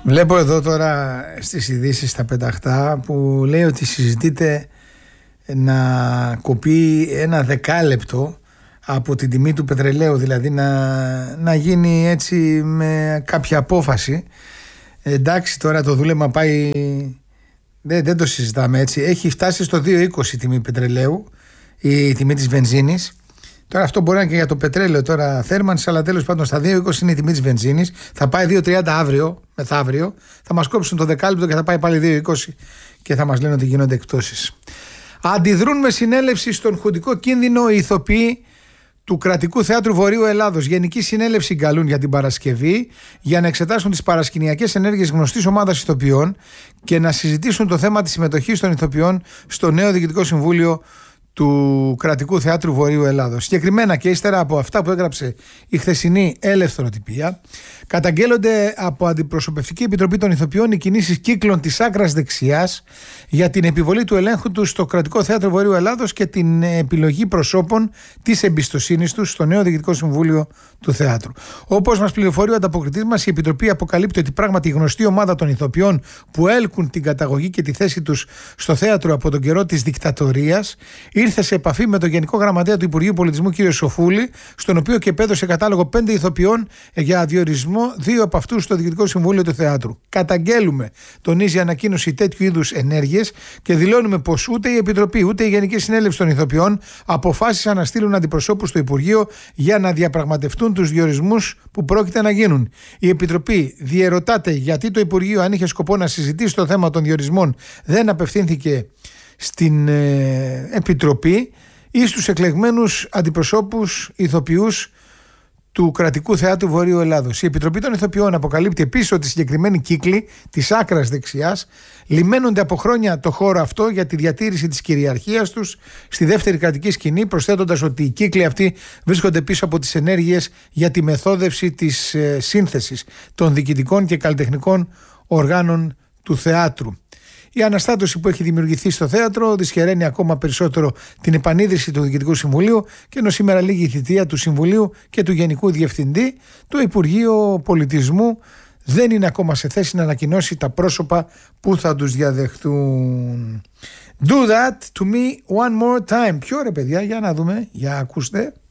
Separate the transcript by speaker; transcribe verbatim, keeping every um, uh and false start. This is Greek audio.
Speaker 1: Βλέπω εδώ τώρα στις ειδήσεις στα πεταχτά που λέει ότι συζητείται να κοπεί ένα δεκάλεπτο από την τιμή του πετρελαίου, δηλαδή να, να γίνει έτσι με κάποια απόφαση. Εντάξει, τώρα το δούλεμα πάει, δεν, δεν το συζητάμε έτσι, έχει φτάσει στο δύο είκοσι τιμή πετρελαίου, η τιμή της βενζίνης. Τώρα αυτό μπορεί να είναι και για το πετρέλαιο τώρα θέρμανση, αλλά τέλος πάντων στα δύο είκοσι είναι η τιμή της βενζίνης. Θα πάει δύο τριάντα αύριο, μεθαύριο. Θα μας κόψουν το δεκάλεπτο και θα πάει πάλι δύο είκοσι και θα μας λένε ότι γίνονται εκπτώσεις. Αντιδρούν με συνέλευση στον χουντικό κίνδυνο οι ηθοποιοί του Κρατικού Θεάτρου Βορείου Ελλάδος. Γενική συνέλευση καλούν για την Παρασκευή για να εξετάσουν τις παρασκηνιακές ενέργειες γνωστής ομάδας ηθοποιών και να συζητήσουν το θέμα της συμμετοχής των ηθοποιών στο νέο Διοικητικό Συμβούλιο του Κρατικού Θεάτρου Βορείου Ελλάδος. Συγκεκριμένα και ύστερα από αυτά που έγραψε η χθεσινή Ελευθεροτυπία, καταγγέλλονται από Αντιπροσωπευτική Επιτροπή των Ηθοποιών οι κινήσεις κύκλων της άκρας δεξιάς για την επιβολή του ελέγχου τους στο Κρατικό Θέατρο Βορείου Ελλάδος και την επιλογή προσώπων της εμπιστοσύνης τους στο νέο Διοικητικό Συμβούλιο του Θεάτρου. Όπως μας πληροφορεί ο ανταποκριτής μας, η Επιτροπή αποκαλύπτει ότι πράγματι η γνωστή ομάδα των ηθοποιών που έλκουν την καταγωγή και τη θέση τους στο θέατρο από τον καιρό της δικτατορίας ήρθε σε επαφή με τον Γενικό Γραμματέα του Υπουργείου Πολιτισμού κ. Σοφούλη, στον οποίο και επέδωσε κατάλογο πέντε ηθοποιών για διορισμό, δύο από αυτούς στο Διοικητικό Συμβούλιο του Θεάτρου. Καταγγέλουμε, τονίζει η ανακοίνωση, τέτοιου είδους ενέργειες και δηλώνουμε πως ούτε η Επιτροπή ούτε η Γενική Συνέλευση των Ηθοποιών αποφάσισαν να στείλουν αντιπροσώπους στο Υπουργείο για να διαπραγματευτούν τους διορισμούς που πρόκειται να γίνουν. Η Επιτροπή διερωτάται γιατί το Υπουργείο, αν είχε σκοπό να συζητήσει το θέμα των διορισμών, δεν απευθύνθηκε στην ε, Επιτροπή ή στους εκλεγμένους αντιπροσώπους ηθοποιούς του Κρατικού Θεάτρου Βορείου Ελλάδος. Η Επιτροπή των Ηθοποιών αποκαλύπτει επίσης ότι οι συγκεκριμένοι κύκλοι της άκρας δεξιάς λιμένονται από χρόνια το χώρο αυτό για τη διατήρηση της κυριαρχίας τους στη δεύτερη κρατική σκηνή, προσθέτοντας ότι οι κύκλοι αυτοί βρίσκονται πίσω από τις ενέργειες για τη μεθόδευση της ε, σύνθεσης των διοικητικών και καλλιτεχνικών οργάνων του θεάτρου. Η αναστάτωση που έχει δημιουργηθεί στο θέατρο δυσχεραίνει ακόμα περισσότερο την επανίδρυση του Διοικητικού Συμβουλίου και ενώ σήμερα λήγει η θητεία του Συμβουλίου και του Γενικού Διευθυντή, το Υπουργείο Πολιτισμού δεν είναι ακόμα σε θέση να ανακοινώσει τα πρόσωπα που θα τους διαδεχτούν. Do that to me one more time. Ποιο ρε παιδιά, για να δούμε, για ακούστε.